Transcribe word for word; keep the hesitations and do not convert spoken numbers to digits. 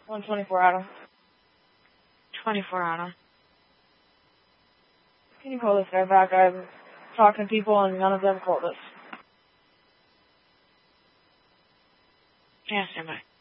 one twenty-four Adam. twenty-four Adam. Can you call this guy back? I'm talking to people and none of them called us. Yeah, stand by.